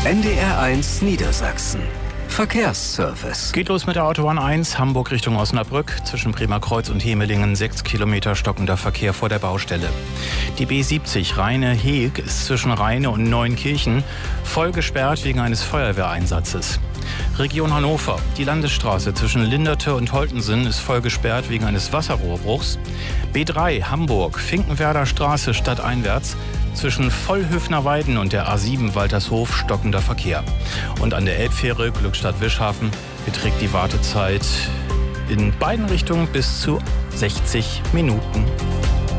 NDR1 Niedersachsen. Verkehrsservice. Geht los mit der Autobahn 1, Hamburg Richtung Osnabrück. Zwischen Bremerkreuz und Hemelingen 6 Kilometer stockender Verkehr vor der Baustelle. Die B70 Rheine-Heeg ist zwischen Rheine und Neuenkirchen voll gesperrt wegen eines Feuerwehreinsatzes. Region Hannover. Die Landesstraße zwischen Linderte und Holtensen ist voll gesperrt wegen eines Wasserrohrbruchs. B3 Hamburg, Finkenwerder Straße stadteinwärts. Zwischen Vollhöfner-Weiden und der A7 Waltershof stockender Verkehr. Und an der Elbfähre Glückstadt-Wischhafen beträgt die Wartezeit in beiden Richtungen bis zu 60 Minuten.